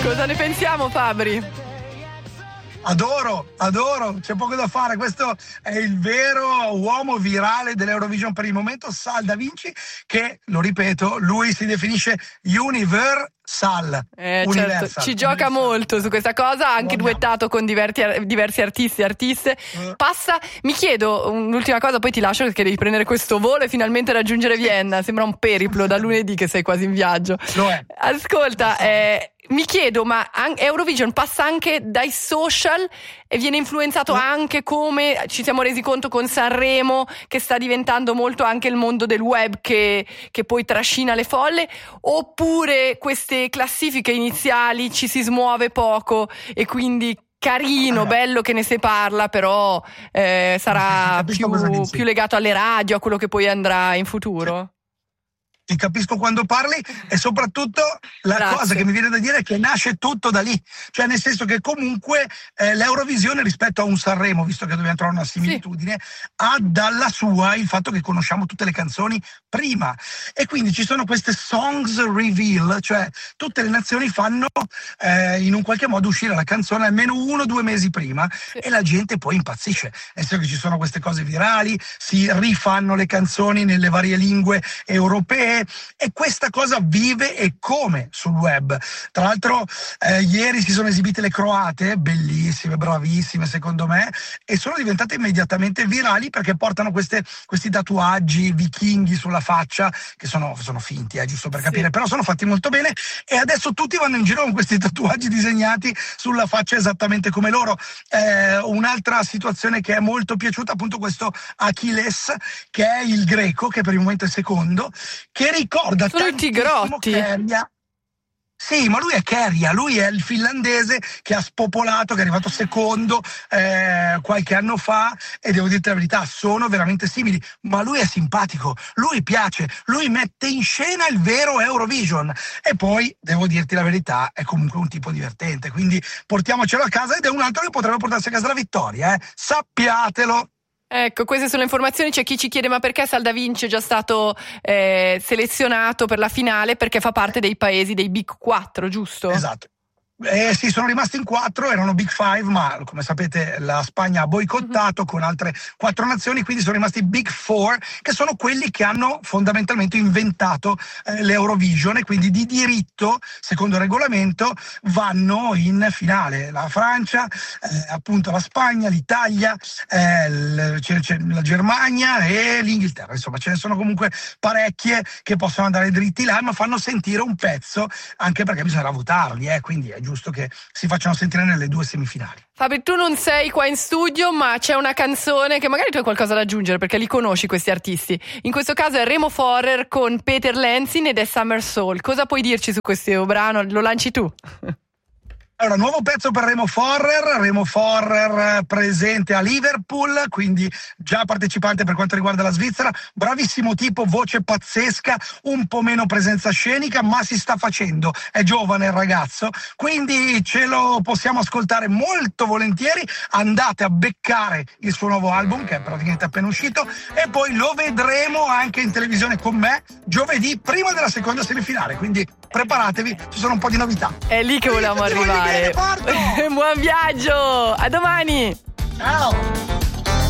Cosa ne pensiamo, Fabri? Adoro, c'è poco da fare. Questo è il vero uomo virale dell'Eurovision per il momento, Sal Da Vinci, che, lo ripeto, lui si definisce Universal. Certo, ci gioca molto su questa cosa, ha anche duettato con diversi artisti e artiste. Mi chiedo un'ultima cosa, poi ti lascio perché devi prendere questo volo e finalmente raggiungere Vienna. Sembra un periplo da lunedì che sei quasi in viaggio. Lo è. Ascolta, mi chiedo, ma Eurovision passa anche dai social e viene influenzato anche, come ci siamo resi conto con Sanremo, che sta diventando molto anche il mondo del web che poi trascina le folle, oppure queste classifiche iniziali ci si smuove poco e quindi carino, bello che ne si parla, però sarà più legato alle radio, a quello che poi andrà in futuro? Ti capisco quando parli, e soprattutto la cosa che mi viene da dire è che nasce tutto da lì, cioè nel senso che comunque l'Eurovisione rispetto a un Sanremo, visto che dobbiamo trovare una similitudine, ha dalla sua il fatto che conosciamo tutte le canzoni prima, e quindi ci sono queste songs reveal, cioè tutte le nazioni fanno in un qualche modo uscire la canzone almeno 1 o 2 mesi prima, e la gente poi impazzisce, nel senso che ci sono queste cose virali, si rifanno le canzoni nelle varie lingue europee, e questa cosa vive e come sul web. Tra l'altro ieri si sono esibite le croate, bellissime, bravissime secondo me, e sono diventate immediatamente virali perché portano questi tatuaggi vichinghi sulla faccia, che sono finti, giusto per capire, però sono fatti molto bene, e adesso tutti vanno in giro con questi tatuaggi disegnati sulla faccia esattamente come loro. Un'altra situazione che è molto piaciuta, appunto questo Achilles, che è il greco, che per il momento è secondo, che ricorda tantissimo Käärijä. Sì, ma lui è Käärijä, lui è il finlandese che ha spopolato, che è arrivato secondo qualche anno fa, e devo dirti la verità, sono veramente simili, ma lui è simpatico, lui piace, lui mette in scena il vero Eurovision, e poi, devo dirti la verità, è comunque un tipo divertente, quindi portiamocelo a casa, ed è un altro che potrebbe portarsi a casa la vittoria, sappiatelo. Ecco, queste sono le informazioni. C'è chi ci chiede: ma perché Sal Da Vinci è già stato selezionato per la finale? Perché fa parte dei paesi dei Big 4, giusto? Esatto. Sì, sono rimasti in 4, erano Big 5, ma come sapete la Spagna ha boicottato con altre 4 nazioni, quindi sono rimasti Big 4, che sono quelli che hanno fondamentalmente inventato l'Eurovision, e quindi di diritto, secondo il regolamento, vanno in finale. La Francia, appunto la Spagna, l'Italia, la Germania e l'Inghilterra, insomma ce ne sono comunque parecchie che possono andare dritti là, ma fanno sentire un pezzo, anche perché bisognerà votarli, quindi è giusto che si facciano sentire nelle 2 semifinali. Fabio, tu non sei qua in studio, ma c'è una canzone che magari tu hai qualcosa da aggiungere, perché li conosci questi artisti. In questo caso è Remo Forrer con Peter Lenzin ed è Summer Soul. Cosa puoi dirci su questo brano? Lo lanci tu? Allora, nuovo pezzo per Remo Forrer presente a Liverpool, quindi già partecipante per quanto riguarda la Svizzera, bravissimo tipo, voce pazzesca, un po' meno presenza scenica, ma si sta facendo, è giovane il ragazzo, quindi ce lo possiamo ascoltare molto volentieri. Andate a beccare il suo nuovo album, che è praticamente appena uscito, e poi lo vedremo anche in televisione con me giovedì, prima della seconda semifinale, quindi preparatevi, ci sono un po' di novità. È lì che volevamo arrivare. Buon viaggio, a domani. Ciao.